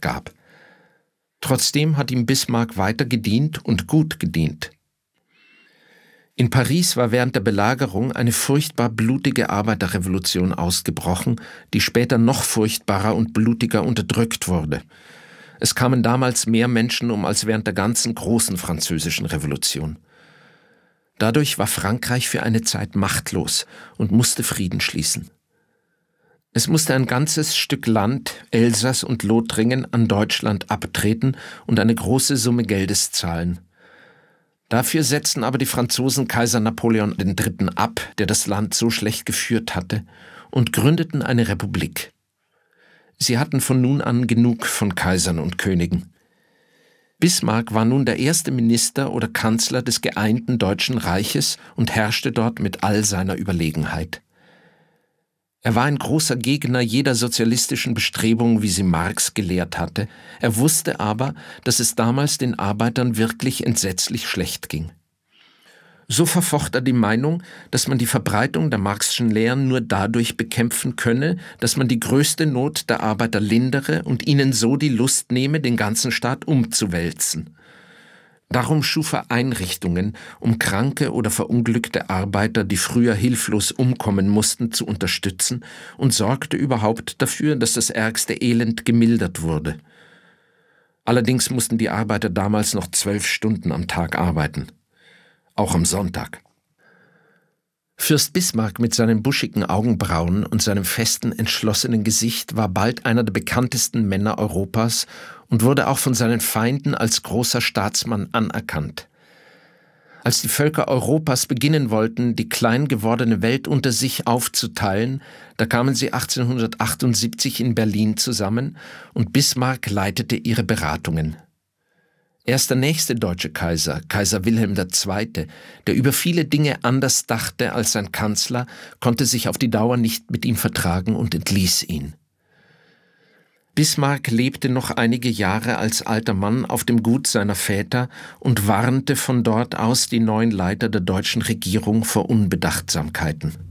Bismarck gab. Trotzdem hat ihm Bismarck weiter gedient und gut gedient. In Paris war während der Belagerung eine furchtbar blutige Arbeiterrevolution ausgebrochen, die später noch furchtbarer und blutiger unterdrückt wurde. Es kamen damals mehr Menschen um als während der ganzen großen französischen Revolution. Dadurch war Frankreich für eine Zeit machtlos und musste Frieden schließen. Es musste ein ganzes Stück Land, Elsass und Lothringen, an Deutschland abtreten und eine große Summe Geldes zahlen. Dafür setzten aber die Franzosen Kaiser Napoleon III. Ab, der das Land so schlecht geführt hatte, und gründeten eine Republik. Sie hatten von nun an genug von Kaisern und Königen. Bismarck war nun der erste Minister oder Kanzler des geeinten Deutschen Reiches und herrschte dort mit all seiner Überlegenheit. Er war ein großer Gegner jeder sozialistischen Bestrebung, wie sie Marx gelehrt hatte. Er wusste aber, dass es damals den Arbeitern wirklich entsetzlich schlecht ging. So verfocht er die Meinung, dass man die Verbreitung der Marxischen Lehren nur dadurch bekämpfen könne, dass man die größte Not der Arbeiter lindere und ihnen so die Lust nehme, den ganzen Staat umzuwälzen. Darum schuf er Einrichtungen, um kranke oder verunglückte Arbeiter, die früher hilflos umkommen mussten, zu unterstützen, und sorgte überhaupt dafür, dass das ärgste Elend gemildert wurde. Allerdings mussten die Arbeiter damals noch 12 Stunden am Tag arbeiten. Auch am Sonntag. Fürst Bismarck mit seinen buschigen Augenbrauen und seinem festen, entschlossenen Gesicht war bald einer der bekanntesten Männer Europas und wurde auch von seinen Feinden als großer Staatsmann anerkannt. Als die Völker Europas beginnen wollten, die klein gewordene Welt unter sich aufzuteilen, da kamen sie 1878 in Berlin zusammen und Bismarck leitete ihre Beratungen. Erst der nächste deutsche Kaiser, Kaiser Wilhelm II., der über viele Dinge anders dachte als sein Kanzler, konnte sich auf die Dauer nicht mit ihm vertragen und entließ ihn. Bismarck lebte noch einige Jahre als alter Mann auf dem Gut seiner Väter und warnte von dort aus die neuen Leiter der deutschen Regierung vor Unbedachtsamkeiten.